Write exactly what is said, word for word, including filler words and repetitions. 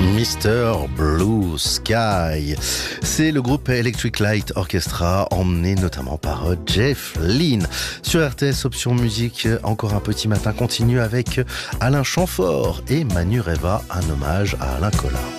mister Blue Sky. C'est le groupe Electric Light Orchestra, emmené notamment par Jeff Lynne. Sur R T S Option Musique, encore un petit matin continue avec Alain Chamfort et Manu Reva, un hommage à Alain Collat.